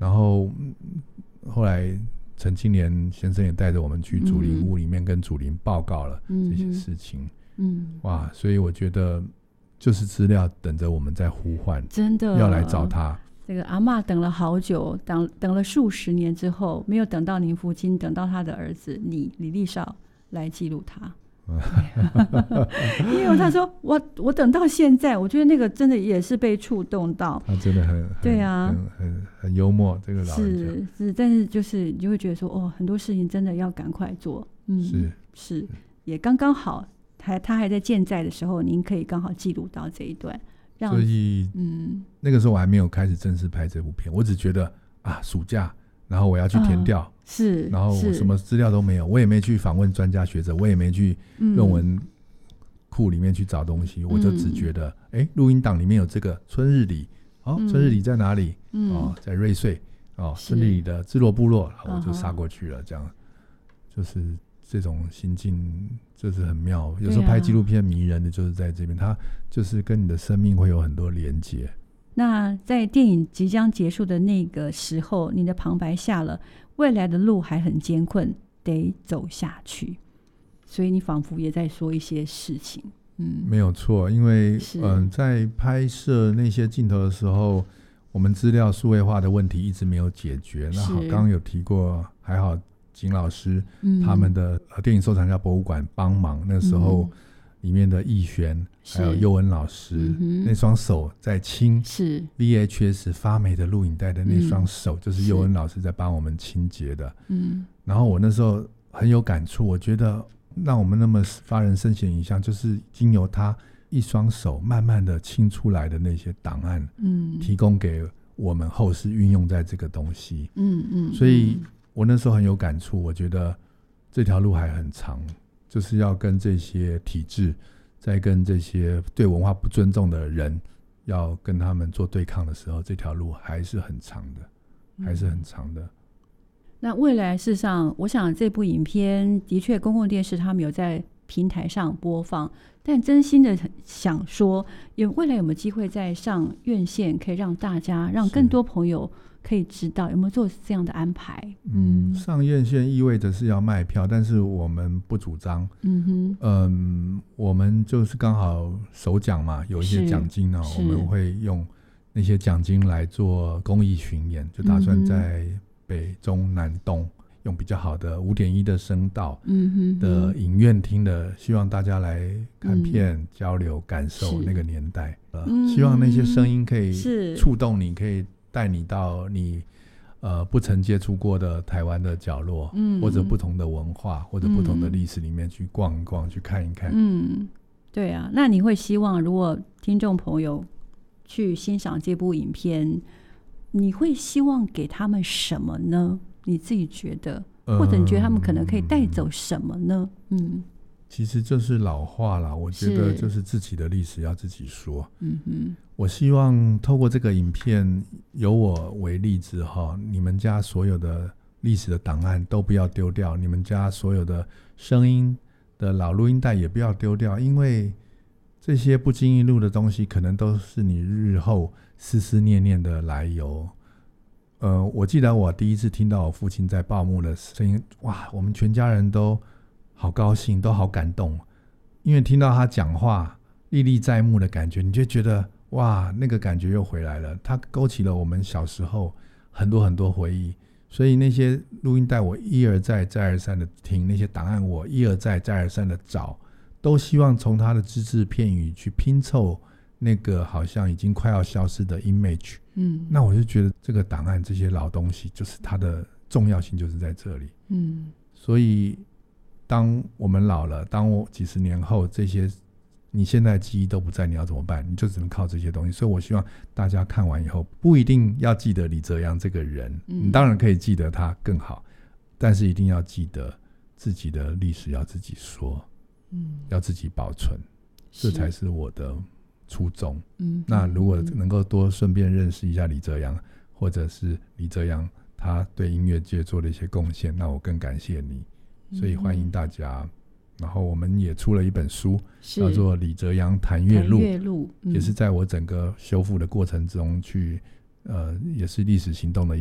然后后来陈清莲先生也带着我们去祖灵屋里面跟祖灵报告了这些事情。哇，所以我觉得就是资料等着我们在呼唤， 真的要来找他。 这个阿嬷等了好久，等了数十年之后，没有等到您父亲，等到他的儿子李立少来记录他。因为他说我等到现在，我觉得那个真的也是被触动到。 他真的很对啊， 很幽默，这个老人家是，但是就是你就会觉得说，很多事情真的要赶快做。是，也刚刚好，他还在健在的时候，您可以刚好记录到这一段。 所以那个时候我还没有开始正式拍这部片，我只觉得暑假，然后我要去田调， 是， 然后我什么资料都没有，我也没去访问专家学者，我也没去论文库里面去找东西，我就只觉得录音档里面有这个春日里，春日里在哪里？在瑞穗，春日里的支落部落，我就杀过去了，这样就是这种心境就是很妙。有时候拍纪录片迷人的就是在这边，它就是跟你的生命会有很多连结。 那在电影即将结束的那个时候，你的旁白下了，未来的路还很艰困，得走下去，所以你仿佛也在说一些事情。 没有错，因为在拍摄那些镜头的时候，我们资料数位化的问题一直没有解决。那好，刚刚有提过，还好景老师他们的电影收藏家博物馆帮忙，那时候里面的逸璇还有佑恩老师那双手在清 VHS 发霉的录影带的那双手，就是佑恩老师在帮我们清洁的。然后我那时候很有感触，我觉得让我们那么发人深省影像，就是经由他一双手慢慢的清出来的那些档案，提供给我们后世运用在这个东西。所以我那时候很有感触，我觉得这条路还很长，就是要跟这些体制，在跟这些对文化不尊重的人，要跟他们做对抗的时候，这条路还是很长的，还是很长的。 那未来事实上，我想这部影片的确公共电视他们有在平台上播放，但真心的想说，未来有没有机会再上院线，可以让大家让更多朋友可以知道，有没有做这样的安排？ 上院线意味着是要卖票，但是我们不主张。我们就是刚好首奖嘛，有一些奖金呢，我们会用那些奖金来做公益巡演，就打算在北中南东用比较好的5.1的声道的影院厅的，希望大家来看片交流感受那个年代。希望那些声音可以触动你，可以带你到你不曾接触过的台湾的角落，或者不同的文化，或者不同的历史里面去逛一逛，去看一看。 对啊，那你会希望如果听众朋友去欣赏这部影片，你会希望给他们什么呢？你自己觉得，或者你觉得他们可能可以带走什么呢？ 其实就是老话啦，我觉得就是自己的历史要自己说。我希望透过这个影片，由我为例子哈，你们家所有的历史的档案都不要丢掉，你们家所有的声音的老录音带也不要丢掉，因为这些不经意录的东西，可能都是你日后思思念念的来由。我记得我第一次听到我父亲在报幕的声音，哇，我们全家人都好高兴，都好感动，因为听到他讲话历历在目的感觉，你就觉得哇，那个感觉又回来了，他勾起了我们小时候很多很多回忆。所以那些录音带我一而再再而三的听，那些档案我一而再再而三的找，都希望从他的只字片语去拼凑那个好像已经快要消失的 image。那我就觉得这个档案这些老东西就是它的重要性就是在这里。所以当我们老了，当我几十年后这些你现在记忆都不在，你要怎么办？你就只能靠这些东西。所以我希望大家看完以后不一定要记得李泽洋这个人，你当然可以记得他更好，但是一定要记得自己的历史要自己说，要自己保存，这才是我的初衷。那如果能够多顺便认识一下李泽洋，或者是李泽洋他对音乐界做的一些贡献，那我更感谢你。所以欢迎大家。然后我们也出了一本书，叫做《李泽洋谈乐录》，也是在我整个修复的过程中去也是历史行动的一